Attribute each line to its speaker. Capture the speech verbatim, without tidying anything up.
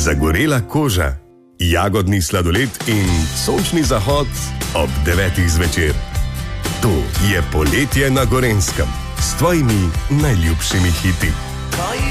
Speaker 1: zagorela koža, jagodni sladoled in sončni zahod ob devetih zvečer. To je poletje na Gorenjskem s tvojimi najljubšimi hiti.